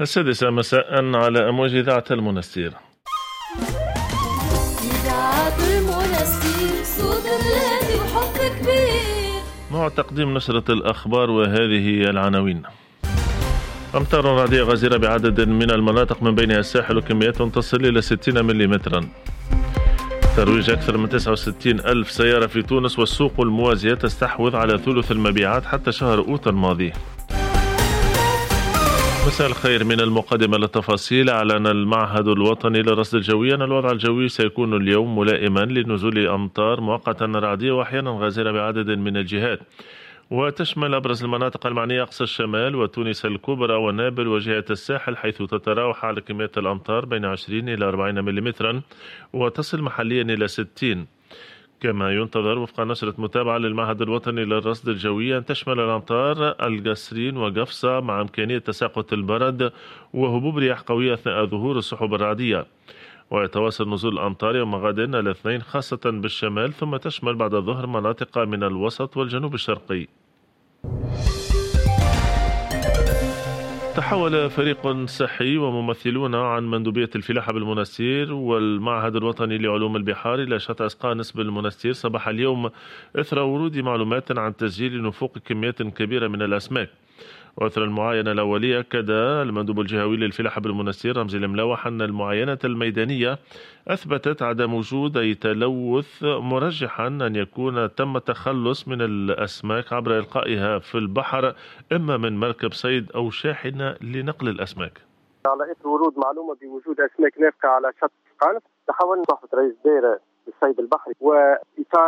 السادسة مساء على أمواج إذاعة المنستير. إذاعة المنستير صوت الهادي وحب كبير. مع تقديم نشرة الأخبار وهذه العناوين. أمطار رعدية غزيرة بعدد من المناطق من بينها الساحل وكميات تصل إلى 60 ملم. ترويج أكثر من 69 ألف سيارة في تونس، والسوق الموازية تستحوذ على ثلث المبيعات حتى شهر أوت الماضي. مساء الخير، من المقدمة للتفاصيل. أعلن المعهد الوطني للرصد الجوي أن الوضع الجوي سيكون اليوم ملائما لنزول أمطار مؤقتا رعدية وأحيانا غزيرة بعدد من الجهات، وتشمل أبرز المناطق المعنية أقصى الشمال وتونس الكبرى ونابل وجهة الساحل، حيث تتراوح على كميات الأمطار بين 20 إلى 40 ملم وتصل محليا إلى 60. كما ينتظر وفق نشرة متابعة للمعهد الوطني للرصد الجوي أن تشمل الأمطار القصرين وقفصة مع إمكانية تساقط البرد وهبوب رياح قوية أثناء ظهور السحب الرعدية. ويتواصل نزول الأمطار يوم غد الاثنين خاصة بالشمال، ثم تشمل بعد الظهر مناطق من الوسط والجنوب الشرقي. تحول فريق صحي وممثلون عن مندوبية الفلاحة بالمنستير والمعهد الوطني لعلوم البحار إلى شاطئ أسقانس بالمنستير صباح اليوم إثر ورود معلومات عن تسجيل نفوق كميات كبيرة من الأسماك. وأثر المعاينة الأولية أكد المندوب الجهوي للفلاحة بالمنستير رمزي الملوح أن المعاينة الميدانية أثبتت عدم وجود أي تلوث، مرجحا أن يكون تم التخلص من الأسماك عبر إلقائها في البحر، إما من مركب صيد أو شاحنة لنقل الأسماك. على إثر ورود معلومة بوجود أسماك نافقة على شط قانف، تحول صحبة رئيس دائرة الصيد البحري وإطار